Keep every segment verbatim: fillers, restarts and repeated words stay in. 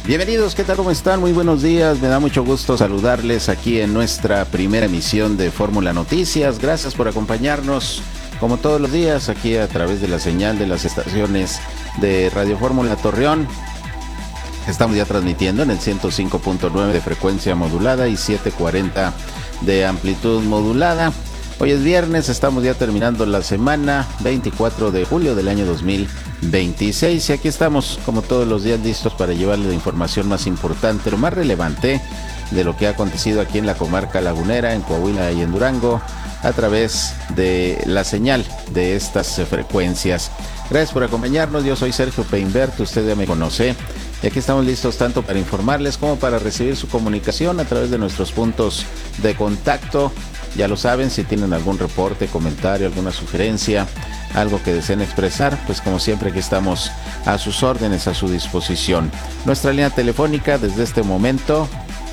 Bienvenidos, ¿qué tal? ¿Cómo están? Muy buenos días, me da mucho gusto saludarles aquí en nuestra primera emisión de Fórmula Noticias. Gracias por acompañarnos, como todos los días, aquí a través de la señal de las estaciones de Radio Fórmula Torreón. Estamos ya transmitiendo en el ciento cinco punto nueve de frecuencia modulada y setecientos cuarenta de amplitud modulada. Hoy es viernes, estamos ya terminando la semana, veinticuatro de julio del año dos mil veintiséis, y aquí estamos como todos los días listos para llevarles la información más importante, lo más relevante de lo que ha acontecido aquí en la comarca lagunera, en Coahuila y en Durango, a través de la señal de estas frecuencias. Gracias por acompañarnos, yo soy Sergio Peinbert, usted ya me conoce, y aquí estamos listos tanto para informarles como para recibir su comunicación a través de nuestros puntos de contacto. Ya lo saben, si tienen algún reporte, comentario, alguna sugerencia, algo que deseen expresar, pues como siempre aquí estamos a sus órdenes, a su disposición. Nuestra línea telefónica desde este momento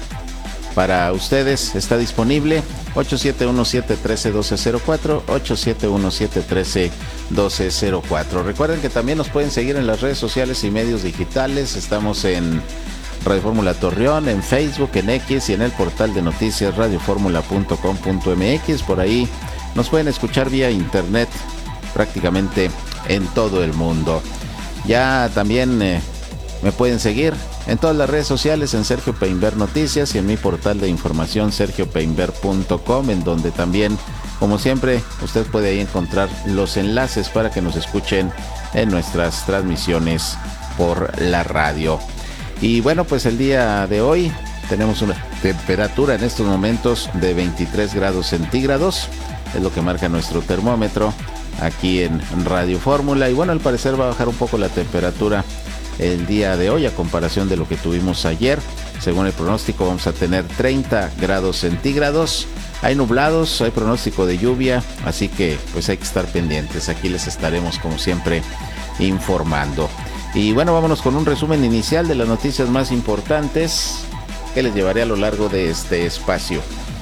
para ustedes está disponible ocho siete uno siete uno tres uno dos cero cuatro, ocho siete uno siete uno tres uno dos cero cuatro. Recuerden que también nos pueden seguir en las redes sociales y medios digitales. Estamos en Radio Fórmula Torreón, en Facebook, en X y en el portal de noticias radio fórmula punto com punto m x. Por ahí nos pueden escuchar vía internet prácticamente en todo el mundo. Ya también eh, me pueden seguir en todas las redes sociales en Sergio Peinbert Noticias y en mi portal de información sergio peinbert punto com, en donde también, como siempre, usted puede ahí encontrar los enlaces para que nos escuchen en nuestras transmisiones por la radio. Y bueno, pues el día de hoy tenemos una temperatura en estos momentos de veintitrés grados centígrados, es lo que marca nuestro termómetro aquí en Radio Fórmula. Y bueno, al parecer va a bajar un poco la temperatura el día de hoy a comparación de lo que tuvimos ayer. Según el pronóstico vamos a tener treinta grados centígrados. Hay nublados, hay pronóstico de lluvia, así que pues hay que estar pendientes. Aquí les estaremos como siempre informando. Y bueno, vámonos con un resumen inicial de las noticias más importantes que les llevaré a lo largo de este espacio.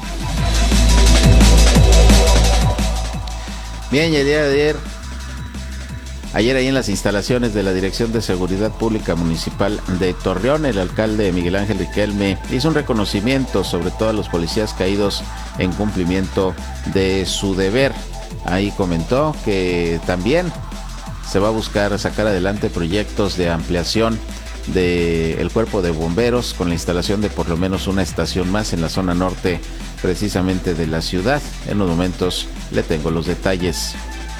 Bien, y el día de ayer, ayer ahí en las instalaciones de la Dirección de Seguridad Pública Municipal de Torreón, el alcalde Miguel Ángel Riquelme hizo un reconocimiento sobre todo a los policías caídos en cumplimiento de su deber. Ahí comentó que también se va a buscar sacar adelante proyectos de ampliación del cuerpo de bomberos con la instalación de por lo menos una estación más en la zona norte precisamente de la ciudad. En unos momentos le tengo los detalles.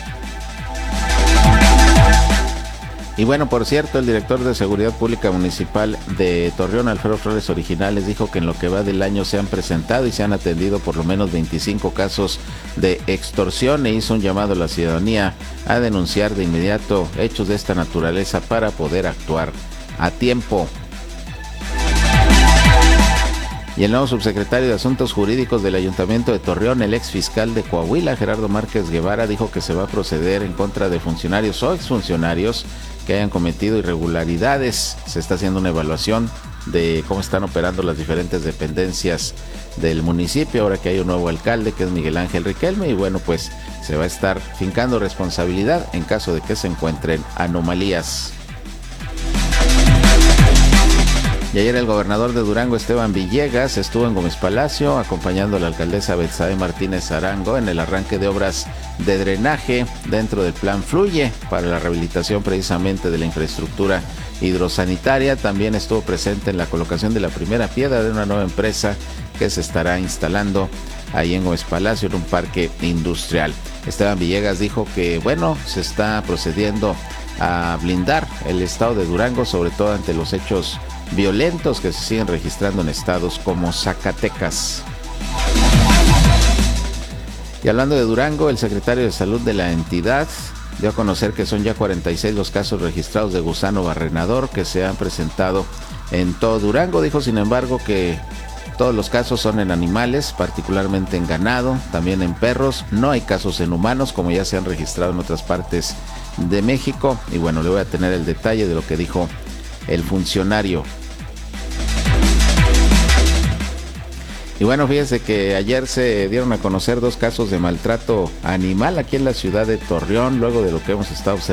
Y bueno, por cierto, el director de Seguridad Pública Municipal de Torreón, Alfredo Flores Originales, dijo que en lo que va del año se han presentado y se han atendido por lo menos veinticinco casos de extorsión, e hizo un llamado a la ciudadanía a denunciar de inmediato hechos de esta naturaleza para poder actuar a tiempo. Y el nuevo subsecretario de Asuntos Jurídicos del Ayuntamiento de Torreón, el ex fiscal de Coahuila, Gerardo Márquez Guevara, dijo que se va a proceder en contra de funcionarios o exfuncionarios que hayan cometido irregularidades. Se está haciendo una evaluación de cómo están operando las diferentes dependencias del municipio, ahora que hay un nuevo alcalde que es Miguel Ángel Riquelme, y bueno, pues se va a estar fincando responsabilidad en caso de que se encuentren anomalías. Y ayer el gobernador de Durango, Esteban Villegas, estuvo en Gómez Palacio acompañando a la alcaldesa Betsabe Martínez Arango en el arranque de obras de drenaje dentro del plan Fluye para la rehabilitación precisamente de la infraestructura hidrosanitaria. También estuvo presente en la colocación de la primera piedra de una nueva empresa que se estará instalando ahí en Gómez Palacio en un parque industrial. Esteban Villegas dijo que bueno, se está procediendo a blindar el estado de Durango, sobre todo ante los hechos violentos que se siguen registrando en estados como Zacatecas. Y hablando de Durango, el secretario de Salud de la entidad dio a conocer que son ya cuarenta y seis los casos registrados de gusano barrenador que se han presentado en todo Durango. Dijo, sin embargo, que todos los casos son en animales, particularmente en ganado, también en perros. No hay casos en humanos, como ya se han registrado en otras partes de México. Y bueno, le voy a tener el detalle de lo que dijo el funcionario. Y bueno, fíjense que ayer se dieron a conocer dos casos de maltrato animal aquí en la ciudad de Torreón, luego de lo que hemos estado observando